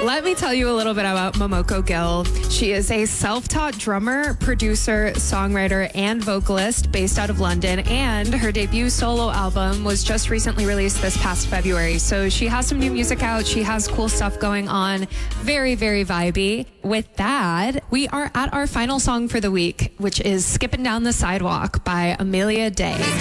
Let me tell you a little bit about Momoko Gill. She is a self-taught drummer, producer, songwriter, and vocalist based out of London, and her debut solo album was just recently released this past February. So she has some new music out. She has cool stuff going on. Very, very vibey. With that, we are at our final song for the week, which is Skipping Down the Sidewalk by Amelia Day.